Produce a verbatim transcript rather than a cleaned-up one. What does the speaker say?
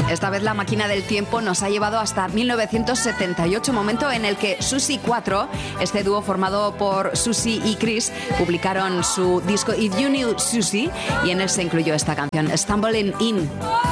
Esta vez la máquina del tiempo nos ha llevado hasta mil novecientos setenta y ocho, momento en el que Susie cuatro, este dúo formado por Susie y Chris, publicaron su disco If You Knew Susie y en él se incluyó esta canción, Stumbling In.